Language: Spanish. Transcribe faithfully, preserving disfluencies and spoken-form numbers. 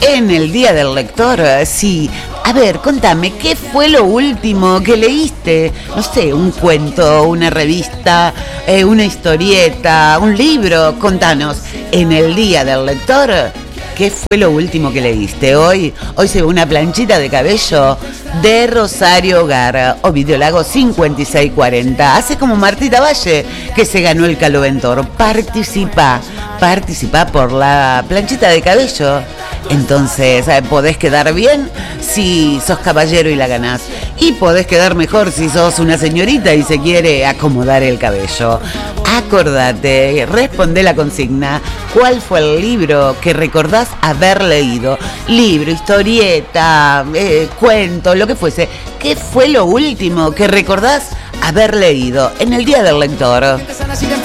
en el Día del Lector. Sí, a ver, contame, ¿qué fue lo último que leíste? No sé, un cuento, una revista, eh, una historieta, un libro. Contanos, en el Día del Lector, ¿qué fue lo último que leíste? Hoy, hoy se ve una planchita de cabello de Rosario Gar, Ovidio Lago cincuenta y seis cuarenta. Hace como Martita Valle, que se ganó el Caloventor. Participa, participa por la planchita de cabello. Entonces, podés quedar bien si sos caballero y la ganás. Y podés quedar mejor si sos una señorita y se quiere acomodar el cabello. Acordate, responde la consigna. ¿Cuál fue el libro que recordás haber leído? Libro, historieta, eh, cuento, lo que fuese. ¿Qué fue lo último que recordás haber leído en el Día del Lector?